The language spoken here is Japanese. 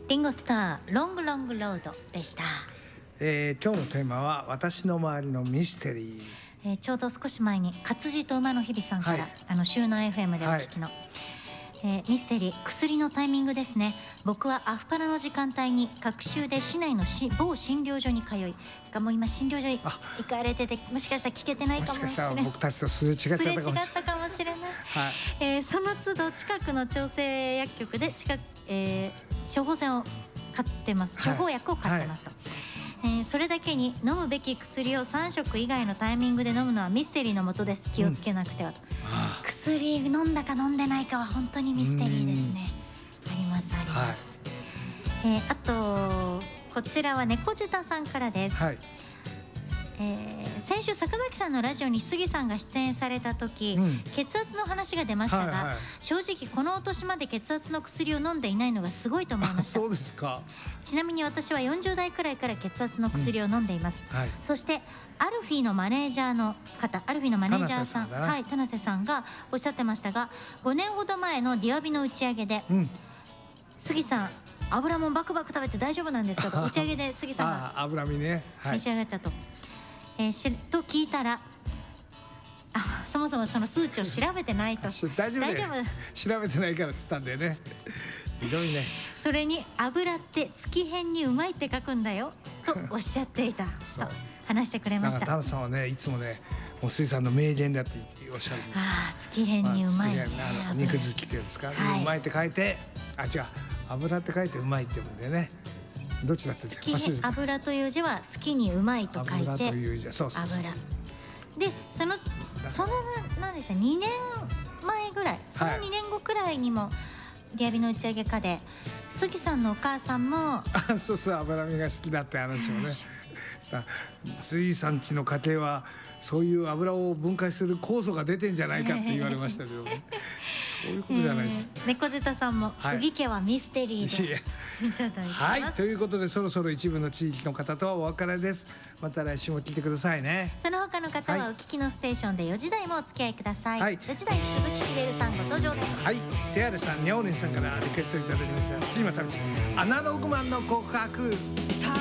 リンゴスターロングロングロードでした。 今日のテーマは私の周りのミステリー。 ちょうど少し前に活字と馬の日々さんから、周南 FM でお聞きの、ミステリー薬のタイミングですね。僕はアフパラの時間帯に隔週で市内の某診療所に通い、もう今診療所に行かれてて、もしかしたら聞けてないかもしれない、もしかしたら僕たちとすれ違っちゃったかもしれない、 その都度近くの調整薬局で処方箋を買ってます、処方薬を買ってますと、それだけに飲むべき薬を3食以外のタイミングで飲むのはミステリーのもとです。気をつけなくてはと、薬飲んだか飲んでないかは本当にミステリーですね。ありますあります、あとこちらは猫舌さんからです、先週坂崎さんのラジオに杉さんが出演された時、血圧の話が出ましたが、正直このお年まで血圧の薬を飲んでいないのがすごいと思いました。 そうですか。 ちなみに私は40代くらいから血圧の薬を飲んでいます、そしてアルフィーのマネージャーの方、アルフィーのマネージャーさん、田瀬さんがおっしゃってましたが、5年ほど前のディアビの打ち上げで、杉さん油もんバクバク食べて大丈夫なんですかと打ち上げで杉さんが油身ね、 召し上がったと、と聞いたら、そもそもその数値を調べてないと大丈夫調べてないからっつったんだよね。ひどいね。 それに油って月変にうまいって書くんだよとおっしゃっていたと話してくれました。 田中さんはね、いつもね、もう杉さんの名言だっておっしゃるんですよ。 月変にうまい、 肉好きっていうんですか、うまいって書いて、違う、油って書いてうまいって言うんだよね。どっちだったっけ。 油という字は月にうまいと書いて油で、その何でした、2年前ぐらい、その2年後くらいにもディアビの打ち上げかで杉さんのお母さんもそうそう、脂身が好きだって話をね杉さん家の家庭はそういう油を分解する酵素が出てんじゃないかって言われましたけどねそういうことじゃないです。 猫舌さんも、杉家はミステリーですいただいてます。 ということで、そろそろ一部の地域の方とはお別れです。また来週も聞いてくださいね。 その他の方はお聞きのステーションで4時台もお付き合いください、4時台鈴木しげるさんご登場です。 手荒さん、にゃおねんさんからリクエストいただきました杉間さんちアナログマンの告白。